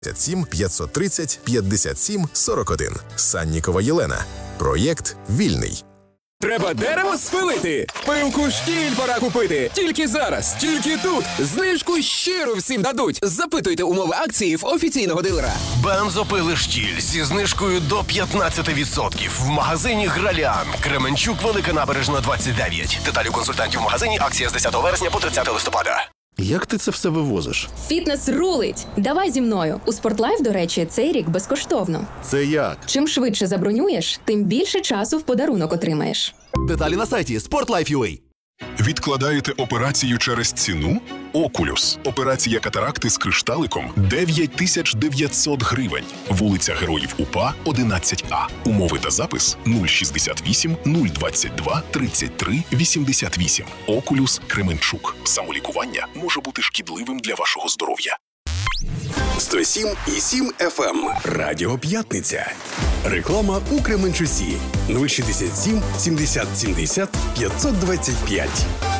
7 530 57 41. Саннікова Єлена. Проєкт «Вільний». Треба дерево спилити? Пилку «Штіль» пора купити. Тільки зараз, тільки тут. Знижку щиро всім дадуть. Запитуйте умови акції в офіційного дилера. Бензопили «Штіль» зі знижкою до 15% в магазині «Гралян». Кременчук, Велика Набережна, 29. Деталі у консультантів в магазині. Акція з 10 вересня по 30 листопада. Як ти це все вивозиш? Фітнес рулить! Давай зі мною. У Спортлайф, до речі, цей рік безкоштовно. Це як? Чим швидше забронюєш, тим більше часу в подарунок отримаєш. Деталі на сайті Sportlife.ua. Відкладаєте операцію через ціну? Окулюс. Операція катаракти з кришталиком 9900 гривень. Вулиця Героїв УПА, 11А. Умови та запис 068 022 33 88. Окулюс Кременчук. Самолікування може бути шкідливим для вашого здоров'я. 107,7 FM. Радіо П'ятниця. Реклама у Кременчуці. 067 70 70 525.